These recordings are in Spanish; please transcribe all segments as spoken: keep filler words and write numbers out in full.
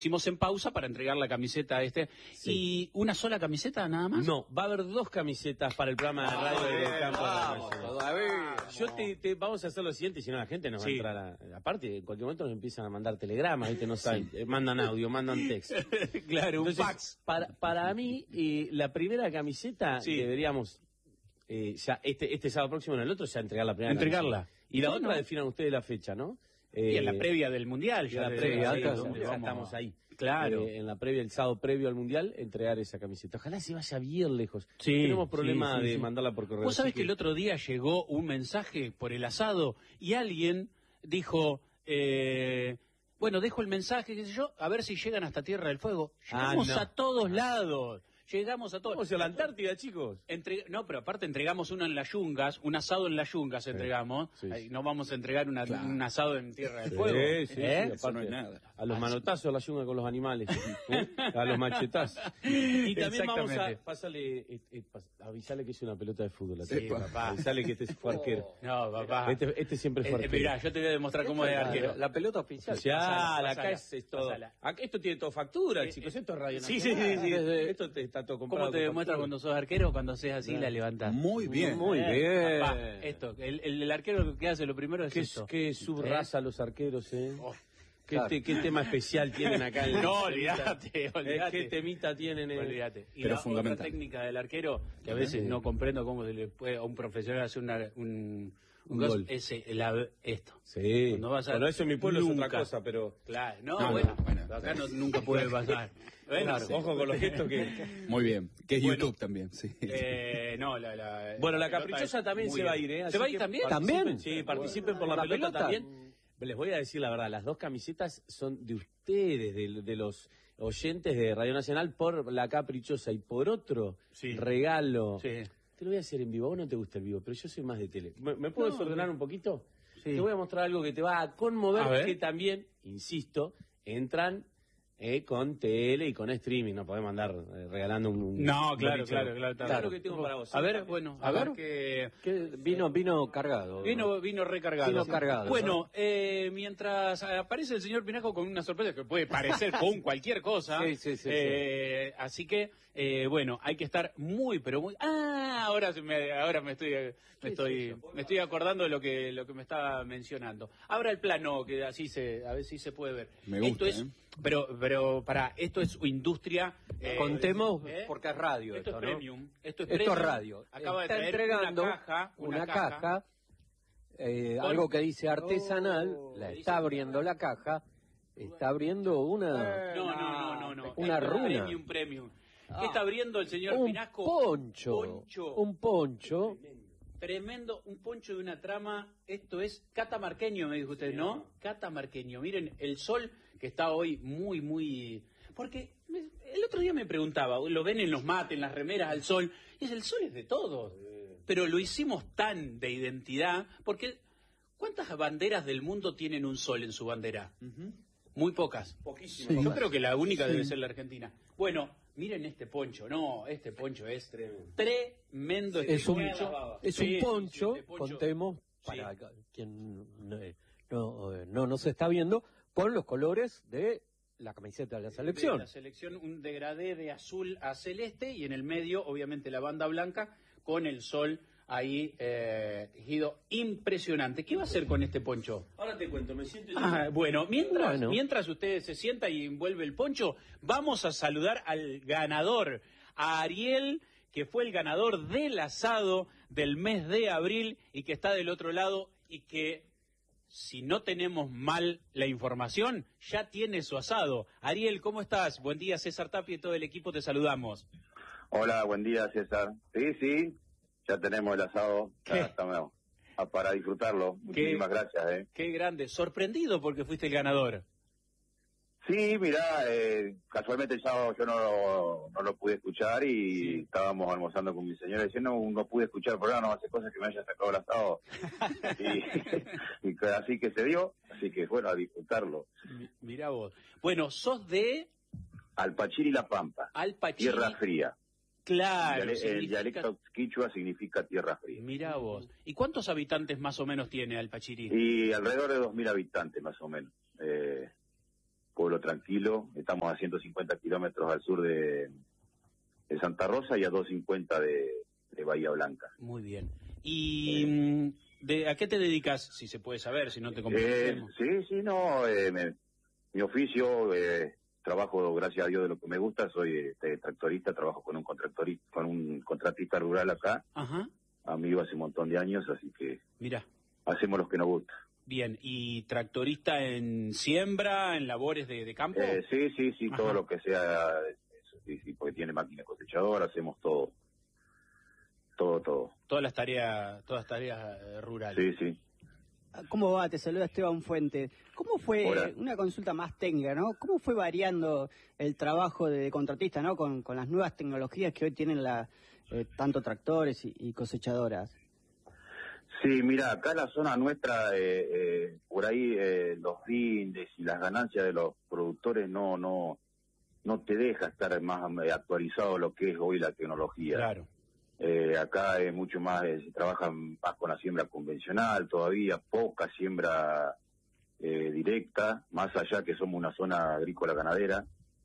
Hicimos en pausa para entregar la camiseta a este. Sí. ¿Y una sola camiseta nada más? No, va a haber dos camisetas para el programa de radio del campo de la Nación. Yo te, te, vamos a hacer lo siguiente, si no la gente nos sí. va a entrar a... Aparte, en cualquier momento nos empiezan a mandar telegramas, ¿viste? No saben, sí. mandan audio, mandan texto. Claro, un Entonces, fax. Para, para mí, eh, la primera camiseta sí. deberíamos... Eh, ya este, este sábado próximo en el otro ya entregar la primera Entregarla. Camiseta. Y la bueno. otra definan ustedes la fecha, ¿no? Eh, y en la previa del Mundial. Ya la previa, ya, ya estamos ahí. Claro. Eh, en la previa, el sábado previo al Mundial, entregar esa camiseta. Ojalá se vaya bien lejos. Sí, Tenemos problema sí, sí, de sí. mandarla por correo. Vos sabés que... que el otro día llegó un mensaje por el asado y alguien dijo... Eh, bueno, dejo el mensaje, qué sé yo, a ver si llegan hasta Tierra del Fuego. Llegamos ah, no. a todos lados. Llegamos a todos. ¿Cómo se la Antártida, chicos? Entre... No, pero aparte entregamos uno en las Yungas, un asado en las Yungas sí. entregamos. Sí. Ahí no vamos a entregar una, claro. un asado en Tierra del Fuego. Sí, sí, ¿Eh? sí, aparte, no hay nada. A los manotazos de la Yunga con los animales, ¿eh? A los machetazos. Y también vamos a pasarle, eh, eh, avisarle que es una pelota de fútbol. Sí, papá. Avisarle que este fue arquero. No, papá. Este, este siempre fue arquero. Eh, mirá, yo te voy a demostrar cómo es arquero. La pelota oficial. Ya, acá es, es todo. Acá, esto tiene todo factura, eh, chicos. Esto es Radio Nacional. Sí, sí, sí. sí. Esto te, está todo comprado. ¿Cómo te demuestra cuando sos arquero? Cuando seas así, claro. la levantás. Muy bien. Muy bien. Papá, esto, el, el, el arquero que hace lo primero es ¿Qué, esto. Qué subraza ¿Eh? los arqueros, ¿eh? Oh. ¿Qué, Claro. te, ¿Qué tema especial tienen acá? En no, olvídate, olvídate. ¿Qué temita tienen? En... Olvídate. Y Pero la fundamental. otra técnica del arquero, que a veces sí. no comprendo cómo se le puede a un profesional hacer una, un, un, un gol. Ese, la, esto. Sí. Vas a... Bueno, eso en mi pueblo nunca. es otra cosa, pero... Claro, no, no bueno, no, bueno, acá no, nunca puede pasar. Bueno, claro, sí. Ojo con los gestos que... Muy bien, que es bueno, YouTube también, sí. Eh, no, la, la... Bueno, la caprichosa también se va a ir, ¿eh? ¿Se va a ir también? ¿También? Sí, participen por la, la pelota, pelota también. Les voy a decir la verdad, las dos camisetas son de ustedes, de, de los oyentes de Radio Nacional, por la caprichosa y por otro sí. regalo. Sí. Te lo voy a hacer en vivo, a vos no te gusta el vivo, pero yo soy más de tele. ¿Me, me puedo no, desordenar no. un poquito? Sí. Te voy a mostrar algo que te va a conmover, a que también, insisto, entran eh, con tele y con streaming. No podemos andar eh, regalando un... un no, un claro, claro, claro, claro. Claro que tengo para vos. A ver, bueno, a, a ver, ver que... que... Vino, vino cargado. Vino, vino recargado. Vino cargado. Bueno, ¿no? eh, mientras aparece el señor Pinasco con una sorpresa que puede parecer con cualquier cosa. Sí, sí, sí. Eh, sí. Así que, eh, bueno, hay que estar muy, pero muy... Ah, ahora me, ahora me estoy, me estoy, me estoy acordando de lo que, lo que me estaba mencionando. Abra el plano, que así se, a ver si se puede ver. Me gusta, esto es, ¿eh? Pero, pero para, esto es industria. Eh, Contemos, eh, porque es radio. Esto, esto es ¿no? premium. Esto es, esto premium. es radio. Acaba Está de traer entregando una caja, una, una caja, caja eh, con... algo que dice artesanal, oh, la está abriendo la caja, está abriendo una. No, no, no, no, no. Una esto runa. Es premium, premium. ¿Qué está abriendo el señor un Pinasco? Poncho, poncho. Un poncho. Tremendo, un poncho de una trama. Esto es catamarqueño, me dijo usted, ¿no? Catamarqueño. Miren, el sol que está hoy muy, muy... Porque el otro día me preguntaba, lo ven en los mates, en las remeras al sol, y es el sol es de todos. Pero lo hicimos tan de identidad, porque ¿cuántas banderas del mundo tienen un sol en su bandera? Uh-huh. Muy pocas. Poquísimas. Sí. Yo creo que la única sí. debe ser la Argentina. Bueno, miren este poncho, no, este poncho es tremendo. Tremendo. Es un, es un sí, poncho, sí, sí, poncho, contemos, para sí. quien no, no, no nos está viendo, con los colores de la camiseta de la selección. De la selección, un degradé de azul a celeste y en el medio, obviamente, la banda blanca con el sol ahí eh, tejido impresionante. ¿Qué va a hacer con este poncho? Ahora te cuento, me siento... Ah, bueno, mientras, bueno. mientras usted se sienta y envuelve el poncho, vamos a saludar al ganador, a Ariel, que fue el ganador del asado del mes de abril y que está del otro lado y que, si no tenemos mal la información, ya tiene su asado. Ariel, ¿cómo estás? Buen día, César Tapia y todo el equipo, te saludamos. Hola, buen día, César. Sí, sí, ya tenemos el asado, ya estamos para disfrutarlo. Muchísimas qué, gracias. Eh. Qué grande, sorprendido porque fuiste el ganador. Sí, mirá, eh, casualmente el sábado yo no lo, no lo pude escuchar y sí. estábamos almorzando con mi señora diciendo no, no pude escuchar el programa, no hace cosas que me haya sacado el asado. y, y así que se dio, así que bueno, a disfrutarlo. Mirá vos. Bueno, sos de... Alpachiri La Pampa, Alpachiri. Tierra fría. Claro. El, significa... el dialecto quichua significa tierra fría. Mirá vos. ¿Y cuántos habitantes más o menos tiene Alpachiri? Y alrededor de dos mil habitantes más o menos. Eh, pueblo tranquilo. Estamos a ciento cincuenta kilómetros al sur de, de Santa Rosa y a doscientos cincuenta de, de Bahía Blanca. Muy bien. ¿Y eh, de, a qué te dedicas, si se puede saber, si no te comprometemos? Eh, sí, sí, no, eh, me, mi oficio, eh, trabajo, gracias a Dios, de lo que me gusta, soy este, tractorista, trabajo con un contractorista, con un contratista rural acá, Ajá. amigo hace un montón de años, así que Mira. hacemos lo que nos gusta. Bien, ¿y tractorista en siembra, en labores de, de campo? Eh, sí, sí, sí, Ajá. todo lo que sea, eso, sí, sí, porque tiene máquina cosechadora, hacemos todo, todo, todo. Todas las tareas, todas las tareas eh, rurales. Sí, sí. ¿Cómo va? Te saluda Esteban Fuente. ¿Cómo fue, Hola. una consulta más técnica, ¿no? ¿Cómo fue variando el trabajo de contratista, ¿no? Con, con las nuevas tecnologías que hoy tienen la, eh, tanto tractores y, y cosechadoras. Sí, mira, acá en la zona nuestra, eh, eh, por ahí eh, los rindes y las ganancias de los productores no no no te deja estar más actualizado lo que es hoy la tecnología. Claro. Eh, acá es mucho más, eh, se trabaja más con la siembra convencional todavía, poca siembra eh, directa, más allá que somos una zona agrícola ganadera.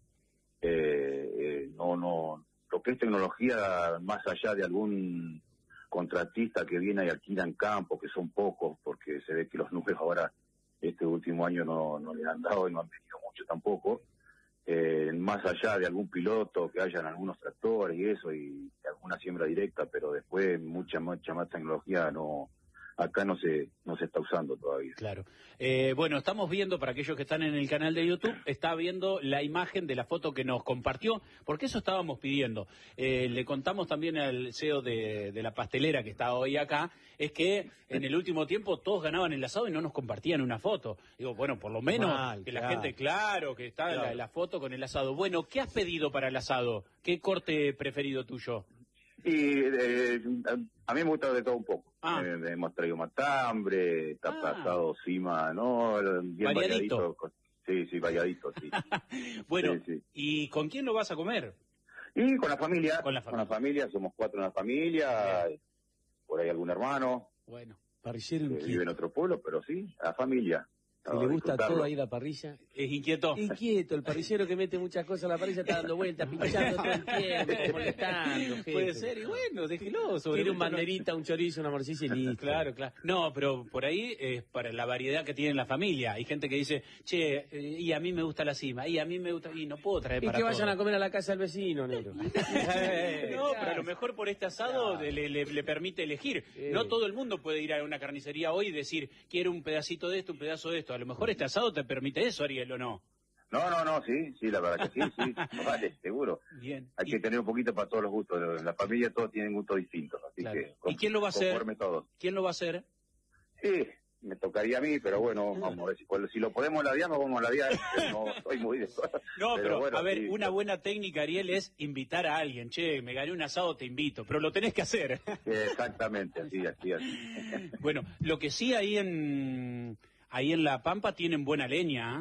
Eh, eh, no, no, lo que es tecnología, más allá de algún contratista que viene y alquilan campo, que son pocos, porque se ve que los números ahora, este último año no, no les han dado y no han venido mucho tampoco. Eh, más allá de algún piloto que hayan algunos tractores y eso, y alguna siembra directa, pero después mucha, mucha más tecnología no, acá no se, no se está usando todavía. Claro. Eh, bueno, estamos viendo, para aquellos que están en el canal de YouTube, está viendo la imagen de la foto que nos compartió, porque eso estábamos pidiendo. Eh, le contamos también al C E O de, de la pastelera que está hoy acá, es que en el último tiempo todos ganaban el asado y no nos compartían una foto. Digo, bueno, por lo menos Mal, que claro. la gente, claro, que está Claro. la, la foto con el asado. Bueno, ¿qué has pedido para el asado? ¿Qué corte preferido tuyo? Y eh, a mí me gusta de todo un poco. Ah. Eh, hemos traído matambre, está Ah. pasado cima, ¿no? Bien Variadito. variadito. Sí, sí, variadito, sí. Bueno, Sí, sí. ¿y con quién lo vas a comer? Y con la familia, Con la familia. familia, somos cuatro en la familia, Bien. por ahí algún hermano Bueno, Parrillero que vive en inquieto. otro pueblo, pero sí, la familia. Que le gusta disfrutarlo. todo ahí la parrilla. ¿es inquieto? Inquieto, el parrillero que mete muchas cosas a la parrilla está dando vueltas, pinchando todo el tiempo, molestando. jefe. Puede ser, y bueno, déjelo. sobre Quiere un gusto no- banderita, un chorizo, una morcilla y listo. Claro, claro. No, pero por ahí es para la variedad que tiene la familia. Hay gente que dice, che, eh, y a mí me gusta la cima, y a mí me gusta, y no puedo traer Y para que vayan todos. a comer a la casa del vecino, negro. No, pero a lo mejor por este asado Claro. le, le- le permite elegir. Sí. No todo el mundo puede ir a una carnicería hoy y decir, quiero un pedacito de esto, un pedazo de esto. A lo mejor este asado te permite eso, Ariel, ¿o no? No, no, no, sí, sí, la verdad que sí, sí, vale, seguro. Bien. Hay Y- que tener un poquito para todos los gustos. En la familia todos tienen gustos distintos, así Claro. que... ¿Y quién lo va a hacer? conforme todos. ¿Quién lo va a hacer? Sí, me tocaría a mí, pero bueno, vamos a ver si, si lo podemos ladear, nos vamos a ladear. No soy muy de... No, pero, bueno, a ver, sí, una buena técnica, Ariel, es invitar a alguien. Che, me gané un asado, te invito, pero lo tenés que hacer. sí, exactamente, así, así, así. Bueno, lo que sí ahí en ahí en La Pampa tienen buena leña. ¿eh?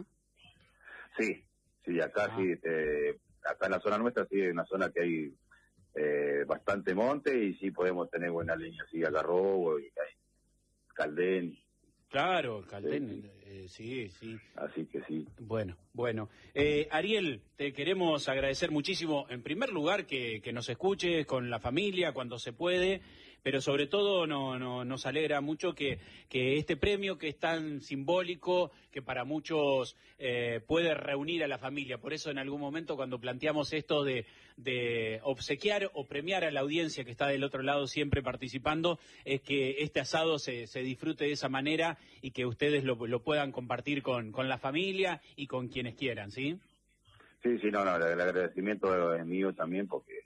Sí, sí, acá Ah. sí, eh, acá en la zona nuestra sí, es una zona que hay eh, bastante monte y sí podemos tener buena leña, sí, agarrobo y hay caldén, Claro, Caldén, Sí, eh, sí, sí. así que sí. Bueno, bueno. Eh, Ariel, te queremos agradecer muchísimo, en primer lugar, que, que nos escuches con la familia cuando se puede, pero sobre todo no, no, nos alegra mucho que, que este premio que es tan simbólico, que para muchos eh, puede reunir a la familia. Por eso en algún momento cuando planteamos esto de, de obsequiar o premiar a la audiencia que está del otro lado siempre participando, es que este asado se, se disfrute de esa manera y que ustedes lo, lo puedan compartir con, con la familia y con quienes quieran, ¿sí? Sí, sí, no, no, el agradecimiento es mío también porque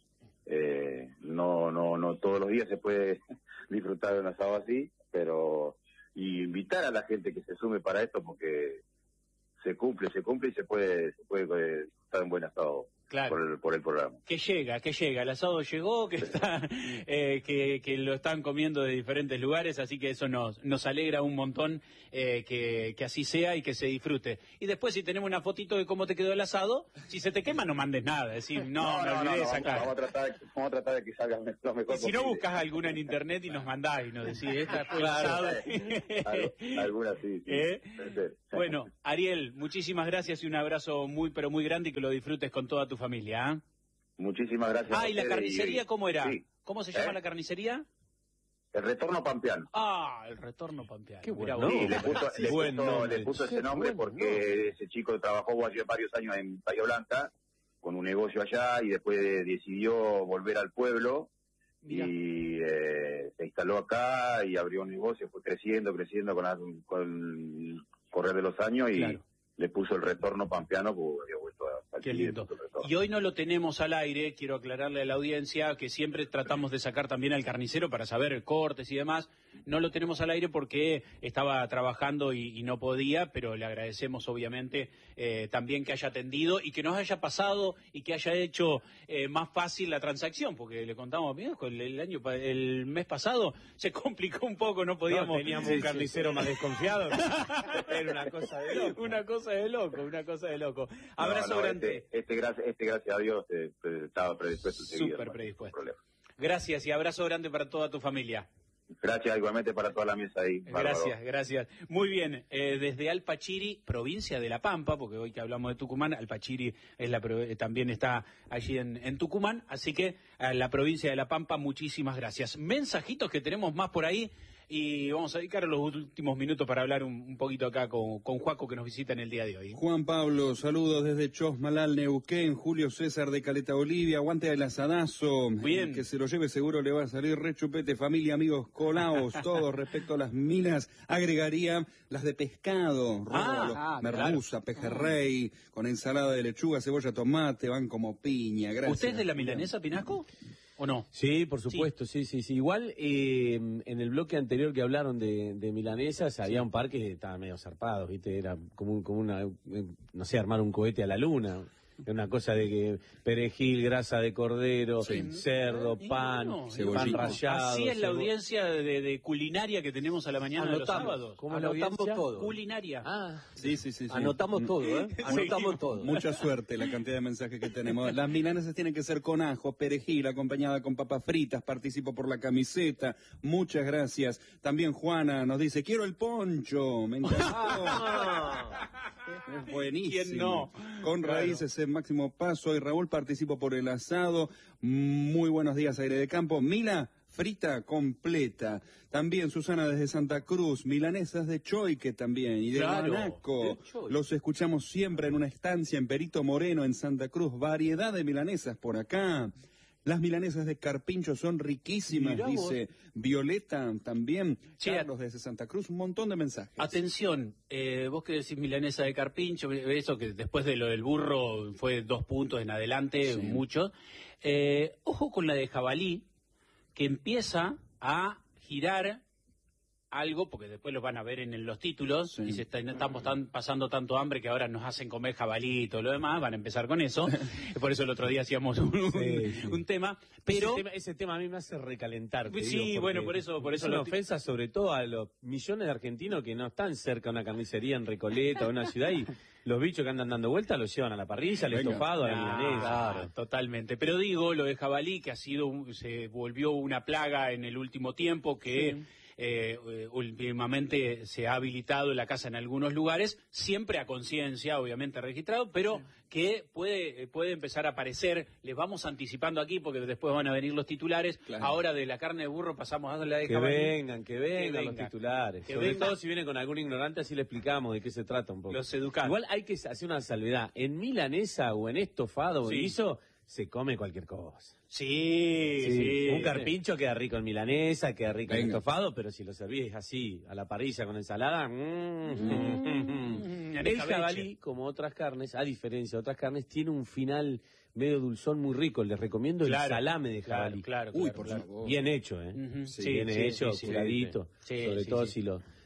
eh, no, no, no todos los días se puede disfrutar de un asado así, pero y invitar a la gente que se sume para esto porque se cumple, se cumple y se puede, se puede eh, disfrutar un buen asado Claro. por, el, por el programa. Que llega, que llega, el asado llegó, que está, eh, que, que lo están comiendo de diferentes lugares, así que eso nos, nos alegra un montón eh, que, que así sea y que se disfrute. Y después si tenemos una fotito de cómo te quedó el asado, si se te quema no mandes nada, decir, no, no, me olvidé de sacar. Vamos a, tratar, vamos a tratar de que salga lo mejor Y si posible. no buscas alguna en internet y nos mandás y nos decís, esta fue el Claro. asado. Alguna sí, sí. ¿Eh? Puede ser. Bueno, Ariel, muchísimas gracias y un abrazo muy, pero muy grande y que lo disfrutes con toda tu familia. ¿eh? Muchísimas gracias. Ah, a ¿y la ustedes carnicería cómo era? Sí. ¿Cómo se llama ¿Eh? la carnicería? El retorno pampeano. Ah, el retorno pampeano. Qué Mirá bueno. vos. Sí, le puso, le Buen puso- nombre. le puso ese Qué nombre bueno porque ese chico trabajó varios años en Bahía Blanca con un negocio allá y después decidió volver al pueblo. Mirá. Y eh, se instaló acá y abrió un negocio, fue creciendo, creciendo con, la- con el correr de los años y Claro. le puso el retorno pampeano porque había vuelto a al Qué Chile, lindo. le puso el retorno. Y hoy no lo tenemos al aire, quiero aclararle a la audiencia que siempre tratamos de sacar también al carnicero para saber cortes y demás. No lo tenemos al aire porque estaba trabajando y, y no podía, pero le agradecemos obviamente eh, también que haya atendido y que nos haya pasado y que haya hecho eh, más fácil la transacción, porque le contamos, mira, el, el año pa- el mes pasado se complicó un poco, no podíamos. No, teníamos un carnicero más desconfiado. Era una cosa de loco. Una cosa de loco, una cosa de loco. No, Abrazo no, grande. Este, este, gracias, este, gracias a Dios, eh, eh, estaba predispuesto enseguida. Súper no hay predispuesto. problema. Gracias y abrazo grande para toda tu familia. Gracias igualmente para toda la mesa ahí. Bárbaro. Gracias, gracias. Muy bien, eh, desde Alpachiri, provincia de La Pampa, porque hoy que hablamos de Tucumán, Alpachiri es la, pro- eh, también está allí en, en Tucumán, así que a la provincia de La Pampa, muchísimas gracias. Mensajitos que tenemos más por ahí y vamos a dedicar los últimos minutos para hablar un, un poquito acá con, con Juaco que nos visita en el día de hoy. Juan Pablo, saludos desde Chosmalal, Neuquén. Julio César de Caleta Bolivia, aguante el asadazo. Bien. El que se lo lleve seguro le va a salir re chupete. Familia, amigos, colaos, todos. Respecto a las minas, agregaría las de pescado, róbalo, ah, merluza, pejerrey, con ensalada de lechuga, cebolla, tomate, van como piña. Gracias. ¿Usted es de la milanesa, Pinasco? ¿O no? Sí, por supuesto, sí, sí, sí. Igual eh, en el bloque anterior que hablaron de, de milanesas había un par que estaban medio zarpados, ¿viste? Era como, un- como una, eh, no sé, armar un cohete a la luna. Era una cosa de que perejil, grasa de cordero, cerdo, pan, no, pan cebollita. rallado. Así es la cebo- audiencia de, de culinaria que tenemos a la mañana de los Anotamos. sábados. ¿Cómo es la Anotamos audiencia? todo. Culinaria. Ah, Sí, sí, sí. sí. Anotamos todo, ¿eh? Anotamos todo. Mucha suerte la cantidad de mensajes que tenemos. Las milanesas tienen que ser con ajo, perejil, acompañada con papas fritas. Participo por la camiseta. Muchas gracias. También Juana nos dice, quiero el poncho. Me encantó. Es buenísimo. ¿Quién no? Con Claro. raíces en máximo paso. Y Raúl, participo por el asado. Muy buenos días, aire de campo. Mila, frita completa. También Susana desde Santa Cruz, milanesas de Choique también, y de Claro, Guanaco. de Choique. Los escuchamos siempre en una estancia en Perito Moreno, en Santa Cruz. Variedad de milanesas por acá. Las milanesas de Carpincho son riquísimas, Mirá vos. dice Violeta también. Che, Carlos desde Santa Cruz, un montón de mensajes. Atención, eh, vos que decís milanesa de carpincho, eso que después de lo del burro fue dos puntos en adelante, Sí. mucho. Eh, ojo con la de jabalí, que empieza a girar algo, porque después lo van a ver en los títulos, Sí. y se está- estamos tan- pasando tanto hambre que ahora nos hacen comer jabalí y todo lo demás, van a empezar con eso. Por eso el otro día hacíamos un, un- Sí, sí. un tema, pero... ese tema, ese tema a mí me hace recalentar. te Sí, digo, porque bueno, por eso- por eso es una lo- ofensa sobre todo a los millones de argentinos que no están cerca de una carnicería en Recoleta o en una ciudad y los bichos que andan dando vueltas los llevan a la parrilla, al Venga. estofado, a la Ah, milanesa. claro, totalmente. Pero digo, lo de jabalí, que ha sido, un- se volvió una plaga en el último tiempo, que eh, eh, últimamente se ha habilitado la casa en algunos lugares, siempre a conciencia, obviamente registrado, pero que puede, eh, puede empezar a aparecer. Les vamos anticipando aquí, porque después van a venir los titulares. Claro. Ahora de la carne de burro pasamos a la de Que jabalí. vengan, que vengan los vengan. titulares. Que Sobre vengan. todo si vienen con algún ignorante, así le explicamos de qué se trata un poco. Los educamos. Igual hay que hacer una salvedad. En milanesa o en estofado o Sí. en guiso, se come cualquier cosa. Sí, sí. Sí, un carpincho queda rico en milanesa, queda rico en Venga. estofado, pero si lo servís así, a la parrilla con ensalada... Mm, el escabeche. jabalí, como otras carnes, a diferencia de otras carnes, tiene un final medio dulzón muy rico. Les recomiendo Claro, el salame de claro, jabalí. claro, Uy, claro, por claro. favor. Bien hecho, ¿eh? Ujú, Sí, Bien sí, hecho, sí, sí. curadito. Sí, sobre sí, todo sí. si lo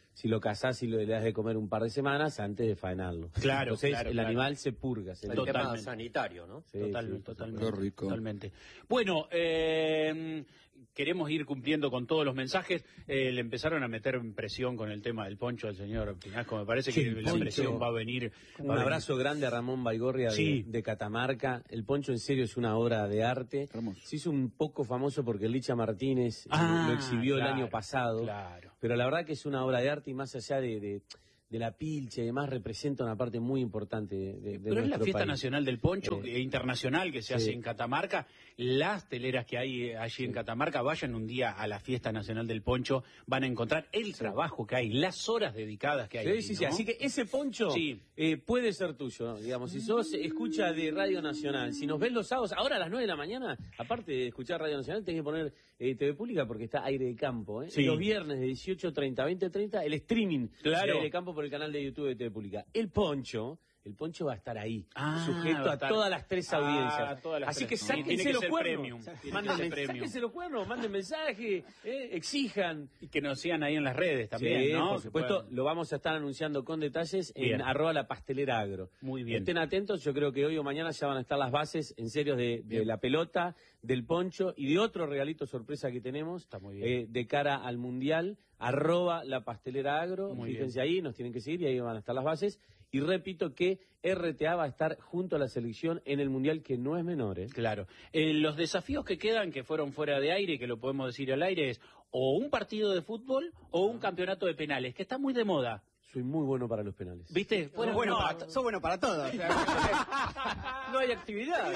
si lo cazás y lo, le das de comer un par de semanas antes de faenarlo. Claro, Entonces claro, el claro. animal se purga. Se El limpia. tema sanitario, ¿no? Sí, totalmente, sí, totalmente. Qué rico. Totalmente. Bueno, eh, queremos ir cumpliendo con todos los mensajes. Eh, le empezaron a meter presión con el tema del poncho al señor Pinasco. Me parece que Sí, la poncho. presión va a venir. Un va a abrazo grande a Ramón Baigorria de, Sí. de Catamarca. El poncho en serio es una obra de arte. Hermoso. Se hizo un poco famoso porque Licha Martínez eh, Ah, lo exhibió claro, el año pasado. Claro. Pero la verdad que es una obra de arte y más allá de, de, de la pilcha y demás representa una parte muy importante de, de, de Pero es la nuestro fiesta país. nacional del poncho Eh, eh, internacional que se sí. hace en Catamarca. Las teleras que hay eh, allí en Catamarca, vayan un día a la fiesta nacional del poncho, van a encontrar el trabajo que hay, las horas dedicadas que hay. Sí, ahí, sí, sí. ¿no? Así que ese poncho Sí. eh, puede ser tuyo, digamos. Si sos escucha de Radio Nacional, si nos ves los sábados, ahora a las nueve de la mañana, aparte de escuchar Radio Nacional, tenés que poner eh, T V Pública porque está Aire de Campo. ¿eh? Sí. Los viernes de dieciocho treinta a veinte treinta, el streaming Claro. de Aire de Campo por el canal de YouTube de T V Pública. El poncho... El poncho va a estar ahí, Ah, sujeto va a a estar- todas las tres Ah, audiencias. todas las Así tres. que Sí, sáquense tiene que los ser cuernos. premium. Tiene que Manden, ser premium. sáquense los cuernos, manden mensaje, eh, exijan. Y que nos sigan ahí en las redes también, Sí, ¿no? por Que supuesto, puedan- lo vamos a estar anunciando con detalles Bien. en arroba la pastelera agro. Muy bien. Estén atentos, yo creo que hoy o mañana ya van a estar las bases, en serio, de, de Bien. la pelota, del poncho y de otro regalito sorpresa que tenemos Está muy bien. eh, de cara al Mundial, arroba la pastelera agro, Muy fíjense ahí, nos tienen que seguir y ahí van a estar las bases. Y repito que R T A va a estar junto a la selección en el Mundial, que no es menor, ¿eh? Claro. Eh, los desafíos que quedan, que fueron fuera de aire, que lo podemos decir al aire, es o un partido de fútbol o un campeonato de penales, que está muy de moda. Soy muy bueno para los penales. ¿Viste? Sos Bueno, bueno, no, para, to- sos bueno para todo. o sea, No hay actividad.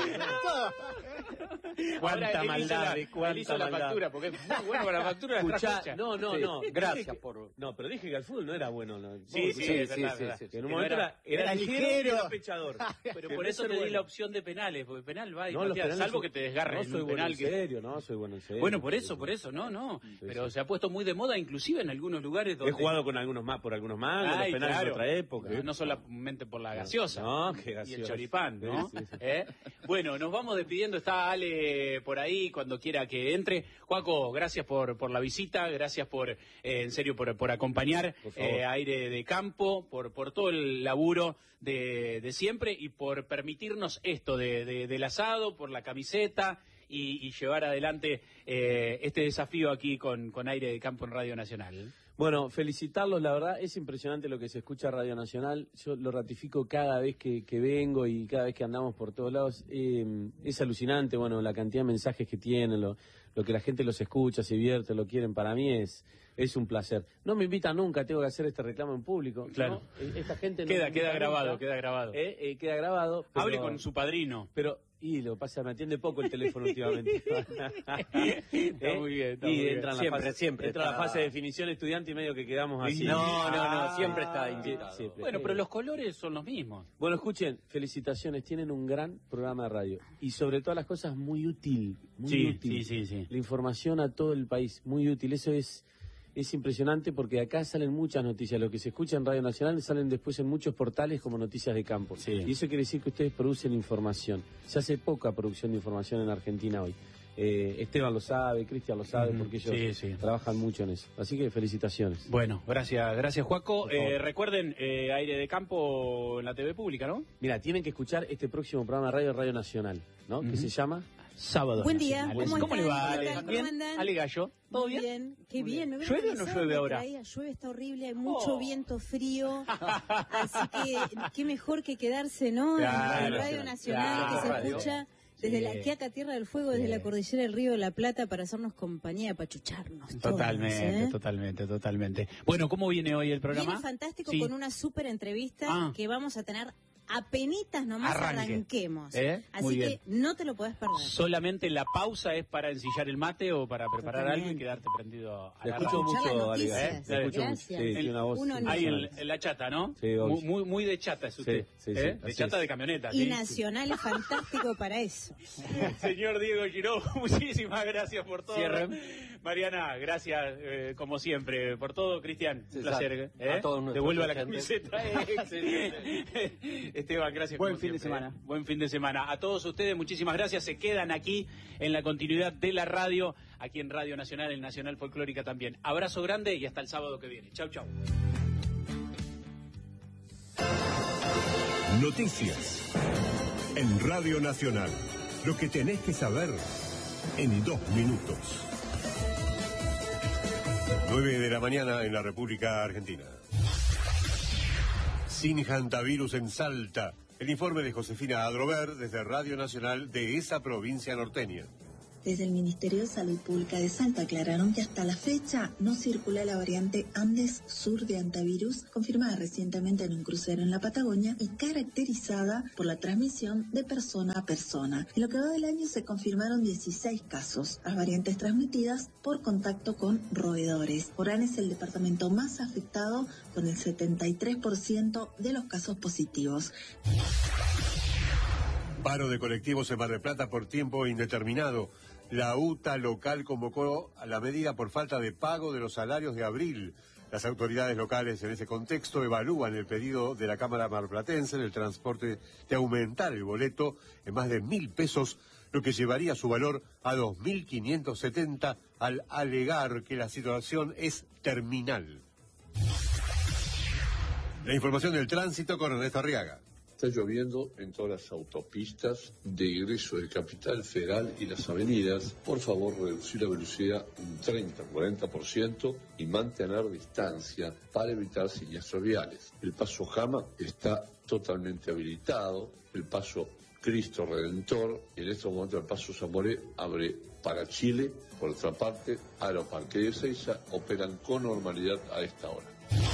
Ahora Cuánta él hizo maldad, la- de cuánta él hizo la maldad. factura, porque es muy bueno para la factura de la Escuchá, fecha. no, no, Sí, no. gracias Dije que- por- No, pero dije que al fútbol no era bueno. No. Sí, Vos sí, escuchá, es verdad, sí, verdad. sí, sí. que en un Que no momento era- era, era era ligero, ligero. y era pechador. Pero Que por no eso ser te di bueno. la opción de penales, porque penal va y No, los patea, penales salvo son- que te desgarren no en soy un bueno penal. en que- serio, no soy bueno en serio. Bueno, por eso, por eso, no, no. Sí, Pero sí. se ha puesto muy de moda, inclusive en algunos lugares donde... He jugado con algunos más, por algunos más, Ay, los penales claro. de otra época. No solamente por la gaseosa. No, qué Y gaseosa. el choripán, ¿no? Sí, sí, sí. ¿Eh? Bueno, nos vamos despidiendo. Está Ale por ahí cuando quiera que entre. Juaco, gracias por, por la visita, gracias por, eh, en serio, por, por acompañar Por favor. eh, Aire de Campo, por, por todo el laburo de, de siempre y por permitirnos esto de, de- del asado, por la camiseta y, y llevar adelante eh, este desafío aquí con, con Aire de Campo en Radio Nacional. Bueno, felicitarlos, la verdad, es impresionante lo que se escucha en Radio Nacional. Yo lo ratifico cada vez que, que vengo y cada vez que andamos por todos lados. Eh, es alucinante, bueno, la cantidad de mensajes que tienen, lo, lo que la gente los escucha, se divierte, lo quieren. Para mí es, es un placer. No me invitan nunca, tengo que hacer este reclamo en público. ¿no? Claro. Eh, Esta gente no Queda, me queda invita grabado, nunca. queda grabado. Eh, eh, queda grabado. pero- Hable con su padrino. Pero, y lo que pasa, me atiende poco el teléfono últimamente. Está muy bien, está y muy bien. entra en la Siempre, fase, siempre entra la está- fase de definición estudiante y medio que quedamos así. No, no, no, Ah, siempre está sí, invitado. siempre. Bueno, pero los colores son los mismos. Bueno, escuchen, felicitaciones, tienen un gran programa de radio y sobre todas las cosas muy útil, muy Sí, útil. sí, sí, sí. La información a todo el país, muy útil. Eso es es impresionante porque acá salen muchas noticias. Lo que se escucha en Radio Nacional salen después en muchos portales como noticias de campo. Sí. Y eso quiere decir que ustedes producen información. Se hace poca producción de información en Argentina hoy. Eh, Esteban lo sabe, Cristian lo sabe, Ujú, porque ellos sí, sí. trabajan mucho en eso. Así que felicitaciones. Bueno, gracias, gracias Juaco. Por favor. Eh, recuerden, eh, Aire de Campo en la T V pública, ¿no? Mira, tienen que escuchar este próximo programa de radio, Radio Nacional, ¿no? Que Ujú. se llama... Sábado. Buen día, Nacionales. ¿cómo ¿Cómo le están? va, ¿Qué Ale? tal? ¿Cómo ¿Bien? andan? Ale Gallo, ¿todo Muy bien? Qué Muy bien. bien. Me ¿Llueve o no avisado, llueve me ahora? traía, llueve, está horrible, hay mucho Oh. viento frío. Así que qué mejor que quedarse, ¿no? Claro, en Radio Nacional, claro, que se radio. escucha desde Sí. la Quiaca, Tierra del Fuego, desde Sí. la cordillera del Río de la Plata, para hacernos compañía, para chucharnos. todos, Totalmente, ¿eh? totalmente, totalmente. Bueno, ¿cómo viene hoy el programa? Viene fantástico Sí. con una súper entrevista Ah. que vamos a tener apenitas nomás Arranque. arranquemos. ¿Eh? Muy Así que bien. no te lo podés perder. ¿Solamente la pausa es para ensillar el mate o para preparar algo y Totalmente. quedarte prendido a Le la escucho radio? Escuchar mucho, las Ale. noticias. ¿eh? Le escucho mucho. Gracias. Sí, tiene una voz Un honor. Ahí en, impresionante. en la chata, ¿no? Sí, obvio. muy, muy, muy de chata es usted. Sí, sí, sí, ¿eh? así De chata es. de camioneta. Y ¿sí? Nacional es fantástico para eso. Señor Diego Giró, muchísimas gracias por todo. Cierre. Mariana, gracias eh, como siempre por todo. Cristian, un César, placer. ¿eh? a todos nuestros Devuelva la oyentes. camiseta. Excelente. Esteban, gracias. Buen como fin de siempre, semana. ¿eh? Buen fin de semana. A todos ustedes, muchísimas gracias. Se quedan aquí en la continuidad de la radio, aquí en Radio Nacional, en Nacional Folclórica también. Abrazo grande y hasta el sábado que viene. Chau, chau. Noticias en Radio Nacional. Lo que tenés que saber en dos minutos. nueve de la mañana en la República Argentina. Sin hantavirus en Salta. El informe de Josefina Adrover desde Radio Nacional de esa provincia norteña. Desde el Ministerio de Salud Pública de Salta aclararon que hasta la fecha no circula la variante Andes Sur de hantavirus, confirmada recientemente en un crucero en la Patagonia y caracterizada por la transmisión de persona a persona. En lo que va del año se confirmaron dieciséis casos, las variantes transmitidas por contacto con roedores. Orán es el departamento más afectado con el setenta y tres por ciento de los casos positivos. Paro de colectivos en Mar del Plata por tiempo indeterminado. La U T A local convocó a la medida por falta de pago de los salarios de abril. Las autoridades locales en ese contexto evalúan el pedido de la Cámara Marplatense del transporte de aumentar el boleto en más de mil pesos, lo que llevaría su valor a dos mil quinientos setenta al alegar que la situación es terminal. La información del tránsito con Ernesto Arriaga. Está lloviendo en todas las autopistas de ingreso de Capital Federal y las avenidas. Por favor, reducir la velocidad un treinta a cuarenta por ciento y mantener distancia para evitar siniestros viales. El paso Jama está totalmente habilitado. El paso Cristo Redentor y en este momento el paso Zamoré abre para Chile. Por otra parte, Aeroparque de Ezeiza operan con normalidad a esta hora.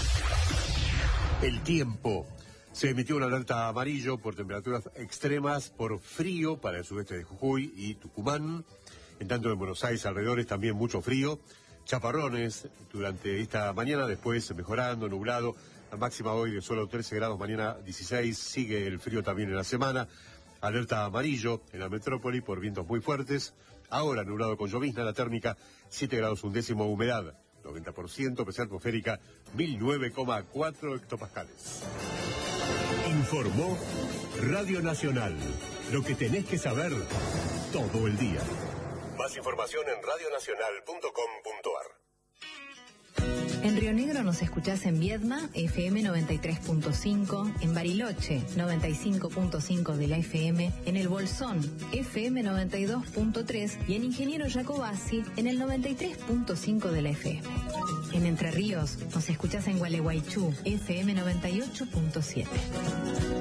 El tiempo. Se emitió una alerta amarillo por temperaturas extremas, por frío para el sudeste de Jujuy y Tucumán. En tanto en Buenos Aires alrededores también mucho frío. Chaparrones durante esta mañana, después mejorando, nublado. La máxima hoy de solo trece grados, mañana dieciséis. Sigue el frío también en la semana. Alerta amarillo en la metrópoli por vientos muy fuertes. Ahora nublado con llovizna, la térmica siete grados un décimo, humedad noventa por ciento, presión atmosférica mil nueve coma cuatro hectopascales. Informó Radio Nacional. Lo que tenés que saber todo el día. Más información en radionacional punto com punto ar. En Río Negro nos escuchás en Viedma, F M noventa y tres punto cinco, en Bariloche, noventa y cinco punto cinco de la F M, en El Bolsón, F M noventa y dos punto tres y en Ingeniero Jacobasi, en el noventa y tres punto cinco de la F M. En Entre Ríos nos escuchás en Gualeguaychú, F M noventa y ocho punto siete.